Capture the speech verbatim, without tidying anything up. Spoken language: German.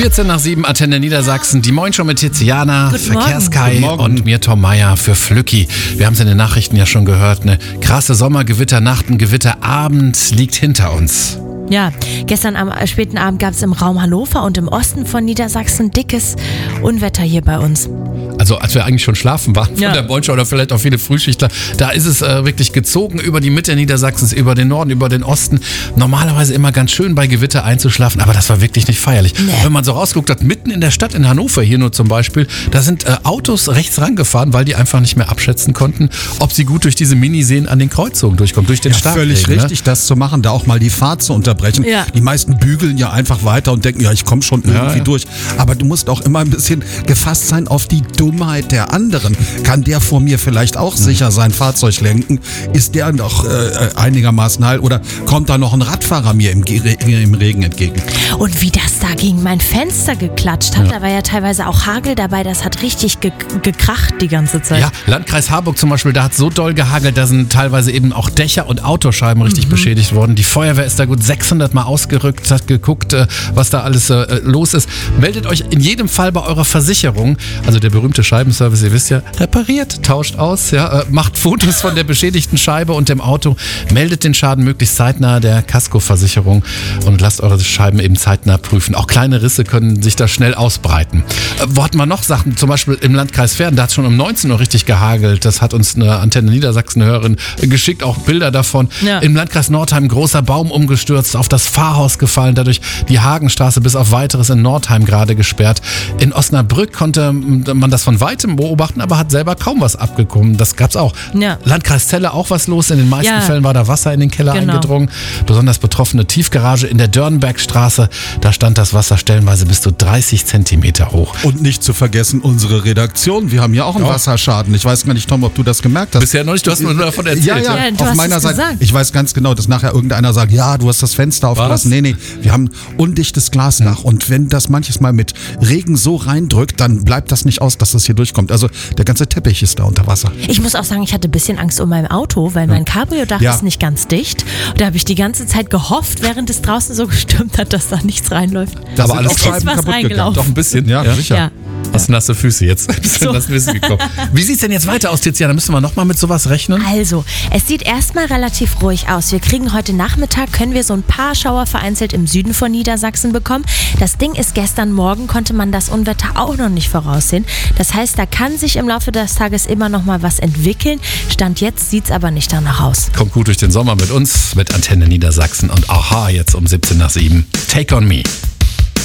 vierzehn nach sieben, Antenne Niedersachsen. Die Moin schon mit Tiziana, Verkehrskai und mir Tom Meyer für Flücki. Wir haben es in den Nachrichten ja schon gehört. Eine krasse Sommergewitternacht, ein Gewitterabend liegt hinter uns. Ja, gestern am späten Abend gab es im Raum Hannover und im Osten von Niedersachsen dickes Unwetter hier bei uns. Also als wir eigentlich schon schlafen waren von Ja. der Moin oder vielleicht auch viele Frühschichtler, da ist es äh, wirklich gezogen über die Mitte Niedersachsens, über den Norden, über den Osten. Normalerweise immer ganz schön bei Gewitter einzuschlafen, aber das war wirklich nicht feierlich. Nee. Wenn man so rausguckt hat, mitten in der Stadt in Hannover hier nur zum Beispiel, da sind äh, Autos rechts rangefahren, weil die einfach nicht mehr abschätzen konnten, ob sie gut durch diese Miniseen an den Kreuzungen durchkommen, durch den Ja, Starkregen. völlig ne? richtig, das zu machen, da auch mal die Fahrt zu unterbrechen. Ja. Die meisten bügeln ja einfach weiter und denken, ja, ich komme schon irgendwie ja. durch. Aber du musst auch immer ein bisschen gefasst sein auf die Dummheit der anderen. Kann der vor mir vielleicht auch sicher sein Fahrzeug lenken? Ist der noch äh, einigermaßen heil? Oder kommt da noch ein Radfahrer mir im, Ge- im Regen entgegen? Und wie das da gegen mein Fenster geklatscht hat, da war ja teilweise auch Hagel dabei, das hat richtig ge- gekracht die ganze Zeit. Ja, Landkreis Harburg zum Beispiel, da hat so doll gehagelt, da sind teilweise eben auch Dächer und Autoscheiben richtig mhm. beschädigt worden. Die Feuerwehr ist da gut sechshundert Mal ausgerückt, hat geguckt, äh, was da alles äh, los ist. Meldet euch in jedem Fall bei eurer Versicherung, also der berühmte Scheibenservice, ihr wisst ja, repariert, tauscht aus, ja, äh, macht Fotos von der beschädigten Scheibe und dem Auto, meldet den Schaden möglichst zeitnah der Kaskoversicherung und lasst eure Scheiben eben zeitnah prüfen. Auch kleine Risse können sich da schnell ausbreiten. Äh, wo hatten wir noch Sachen? Zum Beispiel im Landkreis Verden, da hat es schon um neunzehn Uhr richtig gehagelt. Das hat uns eine Antenne Niedersachsen-Hörerin geschickt, auch Bilder davon. Ja. Im Landkreis Nordheim großer Baum umgestürzt, auf das Pfarrhaus gefallen, dadurch die Hagenstraße bis auf Weiteres in Nordheim gerade gesperrt. In Osnabrück konnte man das von Weitem beobachten, aber hat selber kaum was abgekommen. Das gab's auch. Ja. Landkreis Celle auch was los. In den meisten Ja. Fällen war da Wasser in den Keller Genau. eingedrungen. Besonders betroffene Tiefgarage in der Dörnbergstraße. Da stand das Wasser stellenweise bis zu dreißig Zentimeter hoch. Und nicht zu vergessen, unsere Redaktion. Wir haben ja auch einen Ja. Wasserschaden. Ich weiß gar nicht, Tom, ob du das gemerkt hast. Bisher noch nicht, du hast nur davon erzählt. Ja, ja, Ja, du auf hast meiner es Seite. gesagt. Ich weiß ganz genau, dass nachher irgendeiner sagt, ja, du hast das Fenster aufgelassen. Was? Nee, nee, wir haben undichtes Glasdach. Und wenn das manches Mal mit Regen so reindrückt, dann bleibt das nicht aus, dass das hier durchkommt. Also der ganze Teppich ist da unter Wasser. Ich muss auch sagen, ich hatte ein bisschen Angst um mein Auto, weil mein Cabrio-Dach Ja. ist nicht ganz dicht. Und da habe ich die ganze Zeit gehofft, während es draußen so gestürmt hat, dass da nichts reinläuft. Da Aber sind alles auch ist Scheiben was kaputt gegangen. reingelaufen. Doch ein bisschen. Ja, sicher. Ja. Hast nasse Füße jetzt. Bist du So. das Wissen gekommen. Wie sieht's denn jetzt weiter aus, Tiziana? Müssen wir nochmal mit sowas rechnen? Also, es sieht erstmal relativ ruhig aus. Wir kriegen heute Nachmittag, können wir so ein paar Schauer vereinzelt im Süden von Niedersachsen bekommen. Das Ding ist, gestern Morgen konnte man das Unwetter auch noch nicht voraussehen. Das heißt, da kann sich im Laufe des Tages immer noch mal was entwickeln. Stand jetzt sieht's aber nicht danach aus. Kommt gut durch den Sommer mit uns, mit Antenne Niedersachsen und Aha jetzt um siebzehn nach sieben. Take on me.